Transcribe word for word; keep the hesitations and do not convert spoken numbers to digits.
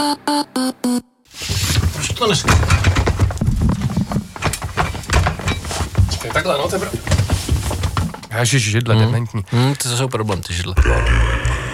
Proč to dneska? Čekaj, takhle, no, to je pravda. Ježiš, židle, hmm. dementní. Hmm, to jsou problém, ty židle.